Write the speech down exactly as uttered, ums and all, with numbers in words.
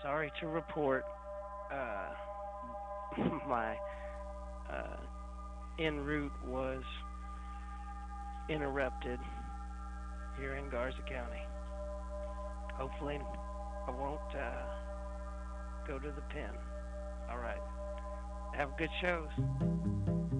Sorry to report uh, my uh, en route was interrupted here in Garza County. Hopefully, I won't uh, go to the pen. All right. Have good shows.